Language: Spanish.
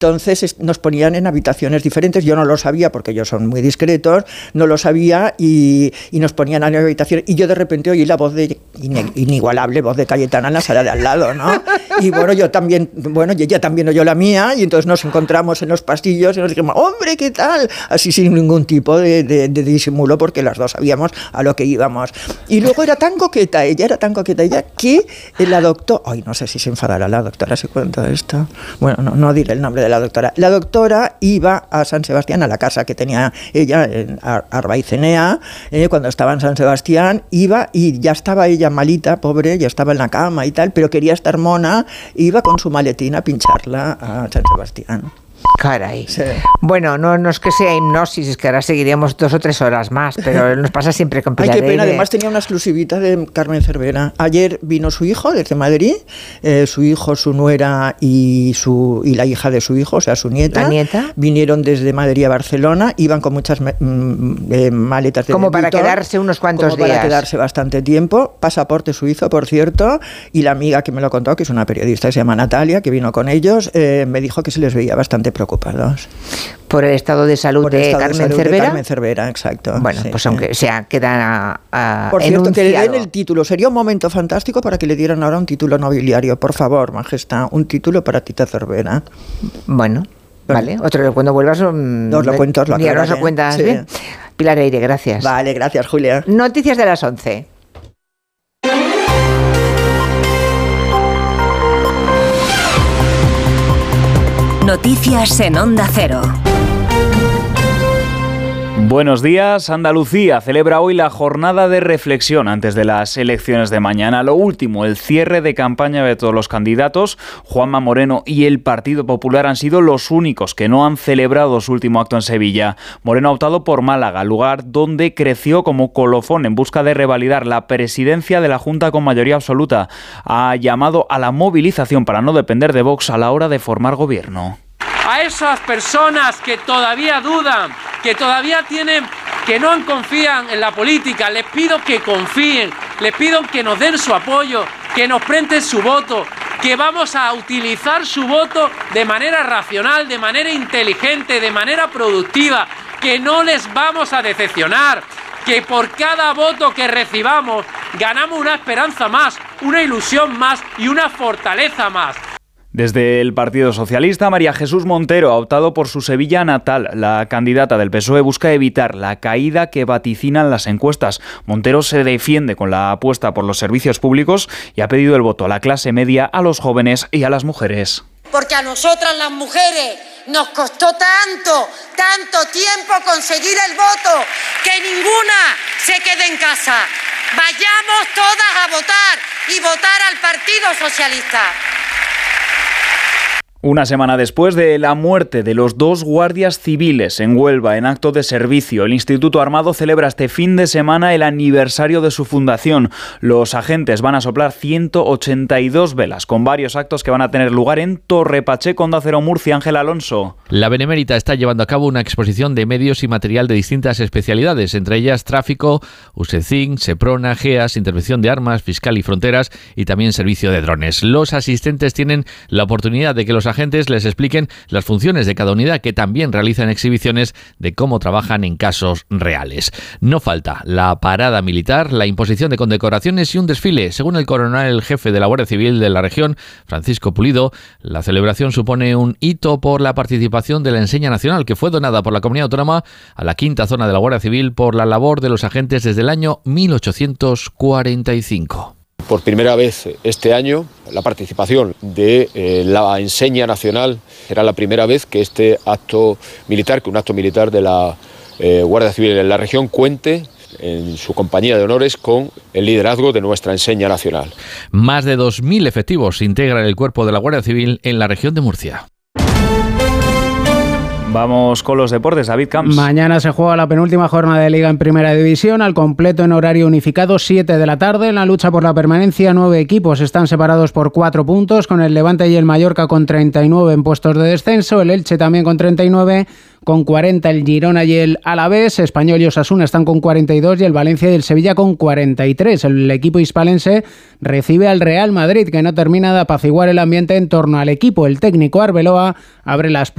Entonces nos ponían en habitaciones diferentes, yo no lo sabía porque ellos son muy discretos, no lo sabía y nos ponían en habitaciones y yo de repente oí la voz de inigualable voz de Cayetana en la sala de al lado, ¿no? Y bueno, y ella también oyó la mía y entonces nos encontramos en los pasillos y nos dijimos, ¡hombre, qué tal! Así sin ningún tipo de disimulo porque las dos sabíamos a lo que íbamos. Y luego era tan coqueta ella que la adoptó. Ay, no sé si se enfadará la doctora si cuento esto. Bueno, no diré el nombre de la doctora. La doctora iba a San Sebastián, a la casa que tenía ella en Arbaicenea, cuando estaba en San Sebastián, iba y ya estaba ella malita, pobre, ya estaba en la cama y tal, pero quería estar mona, iba con su maletín a pincharla a San Sebastián. Caray. Sí. Bueno, no es que sea hipnosis, es que ahora seguiríamos 2 o 3 horas más, pero nos pasa siempre con Pilar. Ay, qué pena, además tenía una exclusivita de Carmen Cervera. Ayer vino su hijo desde Madrid, su hijo, su nuera y la hija de su hijo, o sea, su nieta. ¿La nieta? Vinieron desde Madrid a Barcelona, iban con muchas maletas de como Vuitton, para quedarse unos cuantos días. Para quedarse bastante tiempo, pasaporte suizo, por cierto, y la amiga que me lo contó, que es una periodista que se llama Natalia, que vino con ellos, me dijo que se les veía bastante preocupados. Por el estado de salud de Carmen Cervera. Carmen Cervera, exacto. Bueno, sí, pues aunque sea, queda por cierto, enunciado. que le den el título. Sería un momento fantástico para que le dieran ahora un título nobiliario. Por favor, Majestad, un título para Tita Cervera. Bueno, vale. Cuando vuelvas... Nos lo cuentas, lo nos lo cuentas, sí. ¿bien? Pilar Eire, gracias. Vale, gracias, Julia. Noticias de las 11. Noticias en Onda Cero. Buenos días. Andalucía celebra hoy la jornada de reflexión antes de las elecciones de mañana. Lo último, el cierre de campaña de todos los candidatos. Juanma Moreno y el Partido Popular han sido los únicos que no han celebrado su último acto en Sevilla. Moreno ha optado por Málaga, lugar donde creció como colofón en busca de revalidar la presidencia de la Junta con mayoría absoluta. Ha llamado a la movilización para no depender de Vox a la hora de formar gobierno. A esas personas que todavía dudan, que todavía que no confían en la política, les pido que confíen, les pido que nos den su apoyo, que nos presten su voto, que vamos a utilizar su voto de manera racional, de manera inteligente, de manera productiva, que no les vamos a decepcionar, que por cada voto que recibamos ganamos una esperanza más, una ilusión más y una fortaleza más. Desde el Partido Socialista, María Jesús Montero ha optado por su Sevilla natal. La candidata del PSOE busca evitar la caída que vaticinan las encuestas. Montero se defiende con la apuesta por los servicios públicos y ha pedido el voto a la clase media, a los jóvenes y a las mujeres. Porque a nosotras las mujeres nos costó tanto tiempo conseguir el voto, que ninguna se quede en casa. Vayamos todas a votar y votar al Partido Socialista. Una semana después de la muerte de los 2 guardias civiles en Huelva en acto de servicio, el Instituto Armado celebra este fin de semana el aniversario de su fundación. Los agentes van a soplar 182 velas, con varios actos que van a tener lugar en Torre Pacheco, Onda Cero, Murcia. Ángel Alonso. La Benemérita está llevando a cabo una exposición de medios y material de distintas especialidades, entre ellas tráfico, USECIN, SEPRONA, GEAS, intervención de armas, fiscal y fronteras y también servicio de drones. Los asistentes tienen la oportunidad de que los agentes les expliquen las funciones de cada unidad, que también realizan exhibiciones de cómo trabajan en casos reales. No falta la parada militar, la imposición de condecoraciones y un desfile. Según el coronel jefe de la Guardia Civil de la región, Francisco Pulido, la celebración supone un hito por la participación de la Enseña Nacional, que fue donada por la Comunidad Autónoma a la 5ª zona de la Guardia Civil por la labor de los agentes desde el año 1845. Por primera vez este año, la participación de la Enseña Nacional será la primera vez que este acto militar, que un acto militar de la Guardia Civil en la región cuente en su compañía de honores con el liderazgo de nuestra Enseña Nacional. Más de 2.000 efectivos integran el cuerpo de la Guardia Civil en la región de Murcia. Vamos con los deportes, David Camps. Mañana se juega la penúltima jornada de Liga en Primera División, al completo en horario unificado, 7 de la tarde. En la lucha por la permanencia, 9 equipos están separados por 4 puntos, con el Levante y el Mallorca con 39 en puestos de descenso, el Elche también con 39, con 40 el Girona y el Alavés, Español y Osasuna están con 42 y el Valencia y el Sevilla con 43. El equipo hispalense recibe al Real Madrid, que no termina de apaciguar el ambiente en torno al equipo. El técnico Arbeloa abre las puertas